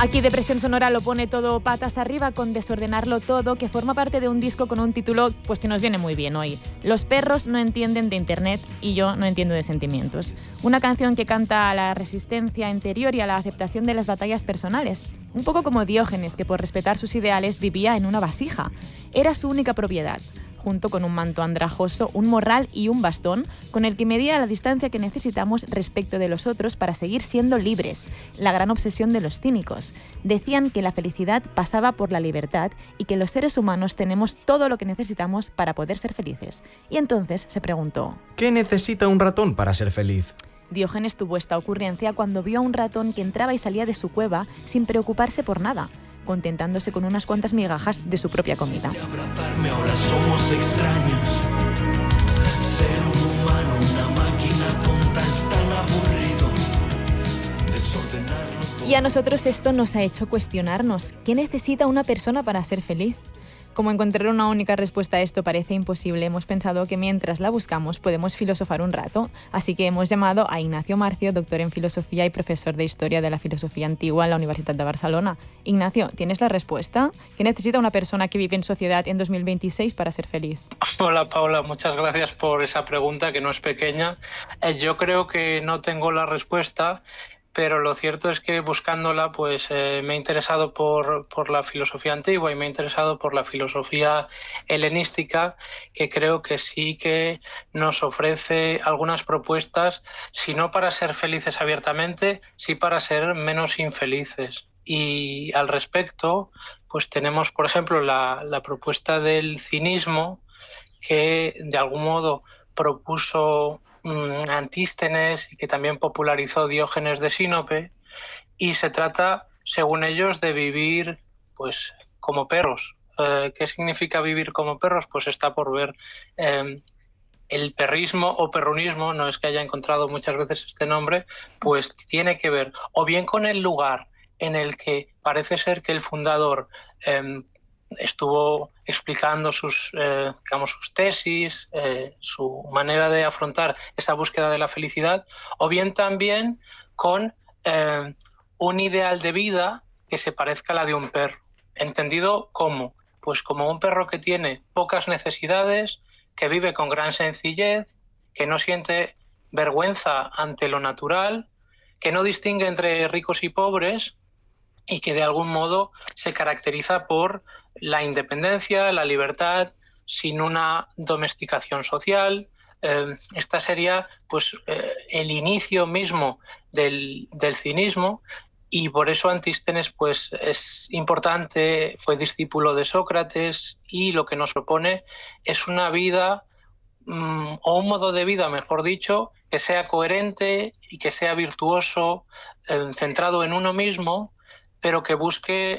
Aquí Depresión Sonora lo pone todo patas arriba con Desordenarlo Todo, que forma parte de un disco con un título pues que nos viene muy bien hoy. Los perros no entienden de internet y yo no entiendo de sentimientos. Una canción que canta a la resistencia interior y a la aceptación de las batallas personales. Un poco como Diógenes, que por respetar sus ideales vivía en una vasija. Era su única propiedad, junto con un manto andrajoso, un morral y un bastón, con el que medía la distancia que necesitamos respecto de los otros para seguir siendo libres, la gran obsesión de los cínicos. Decían que la felicidad pasaba por la libertad y que los seres humanos tenemos todo lo que necesitamos para poder ser felices. Y entonces se preguntó: ¿qué necesita un ratón para ser feliz? Diógenes tuvo esta ocurrencia cuando vio a un ratón que entraba y salía de su cueva sin preocuparse por nada, contentándose con unas cuantas migajas de su propia comida. Abrazarme, ahora somos extraños. Ser un humano, una máquina tonta es tan aburrido. Desordenarlo todo. Y a nosotros esto nos ha hecho cuestionarnos: ¿qué necesita una persona para ser feliz? Como encontrar una única respuesta a esto parece imposible, hemos pensado que mientras la buscamos podemos filosofar un rato. Así que hemos llamado a Ignacio Marcio, doctor en filosofía y profesor de historia de la filosofía antigua en la Universitat de Barcelona. Ignacio, ¿tienes la respuesta? ¿Qué necesita una persona que vive en sociedad en 2026 para ser feliz? Hola Paula, muchas gracias por esa pregunta que no es pequeña. Yo creo que no tengo la respuesta, pero lo cierto es que buscándola pues me he interesado por la filosofía antigua y me he interesado por la filosofía helenística, que creo que sí que nos ofrece algunas propuestas, si no para ser felices abiertamente, sí para ser menos infelices. Y al respecto, pues tenemos, por ejemplo, la propuesta del cinismo, que de algún modo propuso Antístenes y que también popularizó Diógenes de Sinope, y se trata, según ellos, de vivir pues como perros. ¿Qué significa vivir como perros? Pues está por ver. El perrismo o perrunismo, no es que haya encontrado muchas veces este nombre, pues tiene que ver o bien con el lugar en el que parece ser que el fundador estuvo explicando sus tesis, su manera de afrontar esa búsqueda de la felicidad, o bien también con un ideal de vida que se parezca a la de un perro. ¿Entendido cómo? Pues como un perro que tiene pocas necesidades, que vive con gran sencillez, que no siente vergüenza ante lo natural, que no distingue entre ricos y pobres y que de algún modo se caracteriza por la independencia, la libertad, sin una domesticación social. Esta sería pues el inicio mismo del cinismo, y por eso Antístenes pues es importante, fue discípulo de Sócrates, y lo que nos propone es una vida o un modo de vida, mejor dicho, que sea coherente y que sea virtuoso, centrado en uno mismo, pero que busque